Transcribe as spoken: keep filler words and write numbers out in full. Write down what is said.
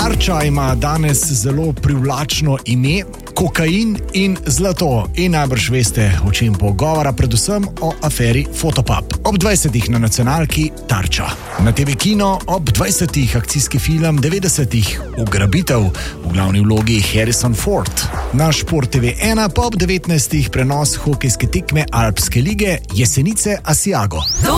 Tarča ima danes zelo privlačno ime, kokain in zlato. In najbrž veste, o čem bo govora, predvsem o aferi Fotopub. Ob dvajsetih na nacionalki Tarča. Na te ve Kino ob dvajsetih akcijski film devetdesetih Ugrabitev, v glavni vlogi Harrison Ford. Na Šport T V ena pa ob devetnajstih prenos hokejske tekme Alpske lige Jesenice Asiago.